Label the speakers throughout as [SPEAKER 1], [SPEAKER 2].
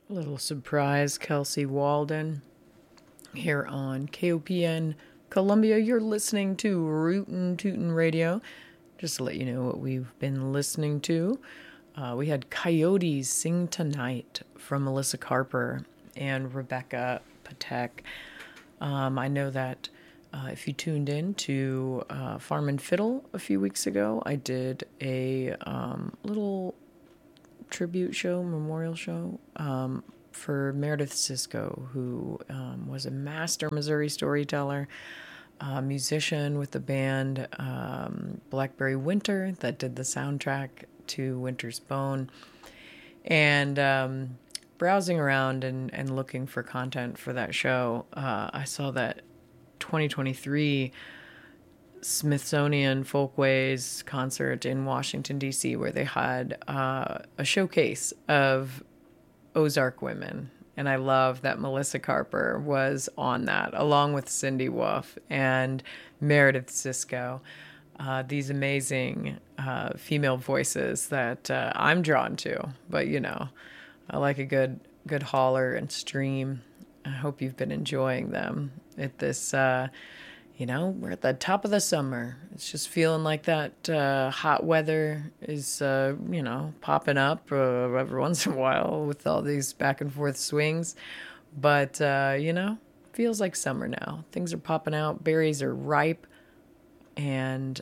[SPEAKER 1] A little surprise, Kelsey Walden here on KOPN Columbia. You're listening to Rootin' Tootin' Radio. Just to let you know what we've been listening to. We had Coyotes Sing Tonight from Melissa Carper and Rebecca Patek. I know that if you tuned in to Farm and Fiddle a few weeks ago, I did a little tribute show, memorial show for Meredith Sisko, who was a master Missouri storyteller, musician with the band Blackberry Winter that did the soundtrack to Winter's Bone. And browsing around and looking for content for that show, I saw that 2023 Smithsonian Folkways concert in Washington, D.C., where they had a showcase of Ozark women. And I love that Melissa Carper was on that, along with Cindy Wolf and Meredith Sisko. These amazing female voices that I'm drawn to. But, you know, I like a good holler and stream. I hope you've been enjoying them at this, we're at the top of the summer. It's just feeling like that hot weather is, popping up every once in a while with all these back and forth swings. But, feels like summer now. Things are popping out. Berries are ripe. And,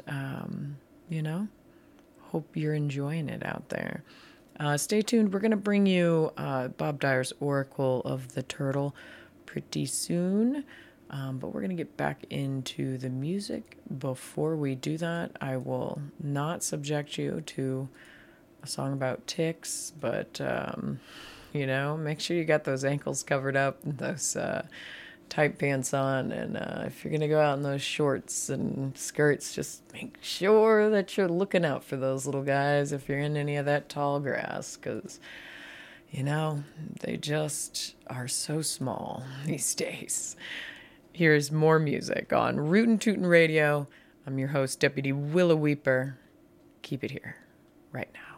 [SPEAKER 1] hope you're enjoying it out there. Stay tuned. We're going to bring you Bob Dyer's Oracle of the Turtle pretty soon. But we're going to get back into the music. Before we do that, I will not subject you to a song about ticks, but, make sure you got those ankles covered up, those tight pants on, and if you're going to go out in those shorts and skirts, just make sure that you're looking out for those little guys if you're in any of that tall grass, because, they just are so small these days. Here's more music on Rootin' Tootin' Radio. I'm your host, Deputy Willow Weeper. Keep it here, right now.